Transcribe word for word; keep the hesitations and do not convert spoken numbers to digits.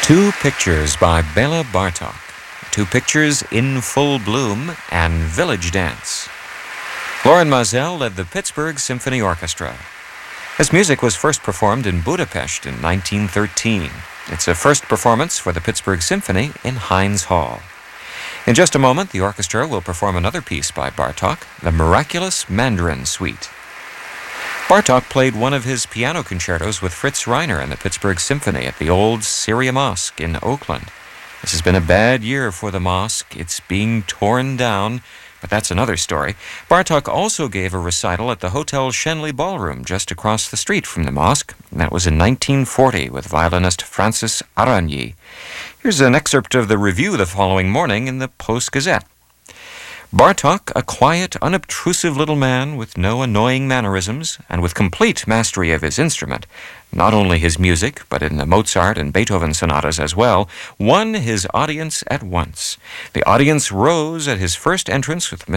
Two Pictures by Bela Bartok. Two Pictures, In Full Bloom, and Village Dance. Loren Maazel led the Pittsburgh Symphony Orchestra. This music was first performed in Budapest in nineteen thirteen. It's a first performance for the Pittsburgh Symphony in Heinz Hall. In just a moment, the orchestra will perform another piece by Bartok, the Miraculous Mandarin Suite. Bartok played one of his piano concertos with Fritz Reiner and the Pittsburgh Symphony at the old Syria Mosque in Oakland. This has been a bad year for the mosque. It's being torn down, but that's another story. Bartok also gave a recital at the Hotel Schenley Ballroom just across the street from the mosque. And that was in nineteen forty with violinist Francis Aragny. Here's an excerpt of the review the following morning in the Post-Gazette. Bartok, a quiet, unobtrusive little man with no annoying mannerisms and with complete mastery of his instrument, not only his music, but in the Mozart and Beethoven sonatas as well, won his audience at once. The audience rose at his first entrance with